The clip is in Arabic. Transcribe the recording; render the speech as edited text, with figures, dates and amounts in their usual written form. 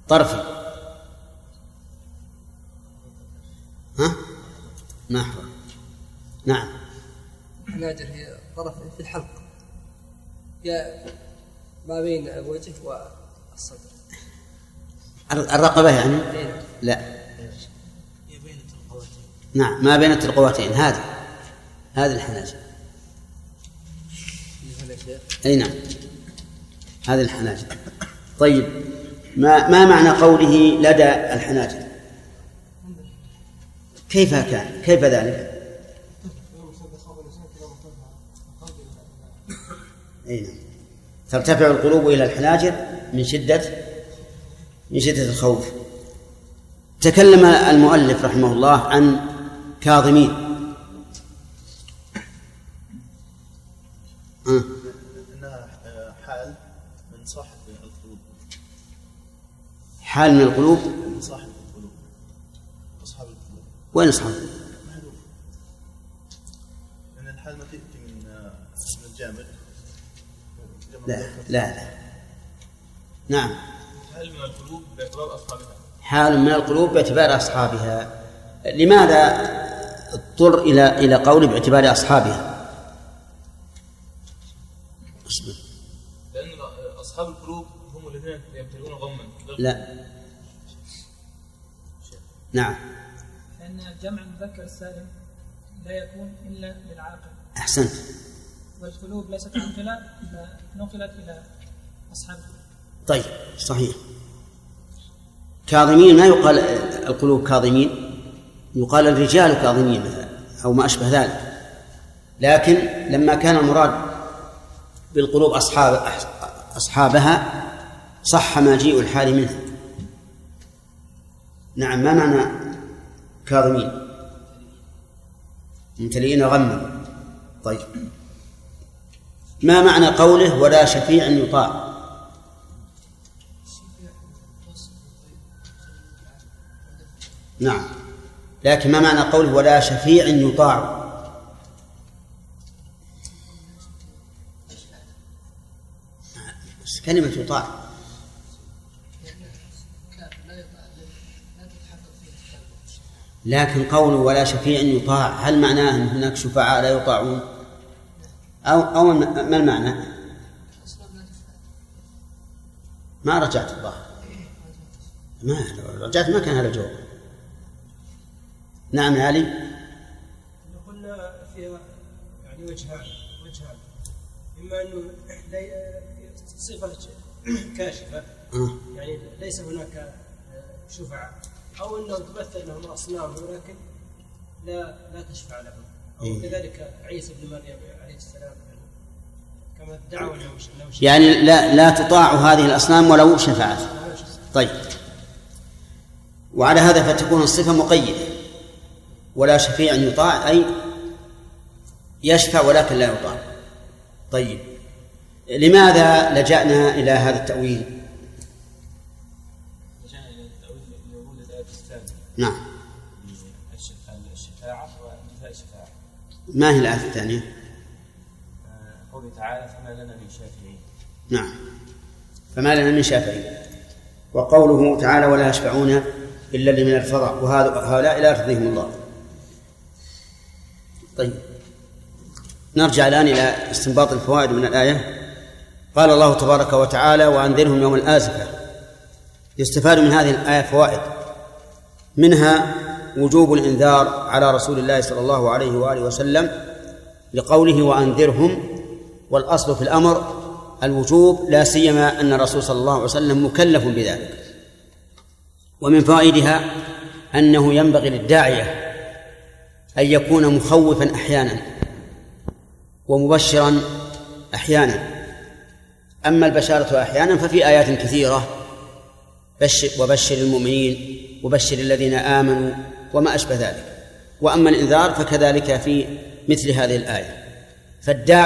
طرفي. ها؟ نحو. نعم. الحناجر هي طرف في الحلق، هي ما بين الوجه والصدر. الرقبة يعني؟ لا. هي بين الترقوتين. نعم، ما بين الترقوتين، هذه الحناجر. أي نعم، هذه الحناجر. طيب، ما معنى قوله لدى الحناجر؟ كيف كان؟ كيف ذلك؟ أي نعم، ترتفع القلوب إلى الحناجر من شدة الخوف. تكلم المؤلف رحمه الله عن كاظمين. إنها حال من صاحب القلوب. حال من القلوب. من صاحب القلوب. أصحاب القلوب. وين أصحاب القلوب؟ محذوف. لأن الحال ما تأتي من الجامد. لا. نعم. حال من القلوب باعتبار أصحابها. حال من القلوب باعتبار أصحابها. لماذا اضطر إلى قول باعتبار أصحابها؟ لأن أصحاب القلوب هم الذين يمتلئون غما. لا. نعم. لأن جمع المذكر السالم لا يكون إلا للعاقل. أحسنت. والقلوب ليست عاقلة، نقلت إلى أصحابها. طيب، صحيح. كاظمين ما يقال القلوب كاظمين، يقال الرجال كاظمين مثلا أو ما أشبه ذلك. لكن لما كان المراد بالقلوب أصحابها صح مجيء الحال منها. نعم. ما معنى كاظمين؟ ممتلئين غما. طيب، ما معنى قوله ولا شفيع يطاع؟ نعم، لكن ما معنى قوله ولا شفيع يطاع؟ كلمة يطاع لكن قوله ولا شفيع يطاع هل معناه أن هناك شفعاء لا يطاعون أو ما المعنى؟ ما رجعت الظاهر، ما رجعت ما كان هذا الجواب. نعم يا علي. قلنا فيها يعني وجهان، إما أنه صفة كاشفة يعني ليس هناك شفعاء، أو أنه تمثل لهم أصنام ولكن لا تشفع لهم، أو كذلك عيسى بن مريم عليه السلام كما ادعوا أنه يعني لا تطاع هذه الأصنام ولو شفعت. طيب، وعلى هذا فتكون الصفة مقيدة، ولا شفيع يطاع أي يشفع ولكن لا يطاع. طيب، لماذا لجأنا إلى هذا التأويل؟ لجأنا إلى التأويل لورود الآية الثانية. نعم. الشفاعة وانتفاء الشفاعة. ما هي الآية الثانية؟ قوله تعالى فما لنا من شافعين. نعم، فما لنا من شافعين. وقوله تعالى ولا يشفعون إلا لمن ارتضى وهؤلاء لا يرتضيهم الله. طيب، نرجع الآن إلى استنباط الفوائد من الآية. قال الله تبارك وتعالى وأنذرهم يوم الآزفة. يستفاد من هذه الآية فوائد، منها وجوب الإنذار على رسول الله صلى الله عليه وآله وسلم لقوله وأنذرهم، والأصل في الأمر الوجوب، لا سيما أن الرسول صلى الله عليه وسلم مكلف بذلك. ومن فوائدها أنه ينبغي للداعية أن يكون مخوفا أحيانا ومبشرا أحيانا. أما البشارة أحيانا ففي آيات كثيرة، وبشر المؤمنين وبشر الذين آمنوا وما أشبه ذلك. وأما الإنذار فكذلك في مثل هذه الآية. فالداعي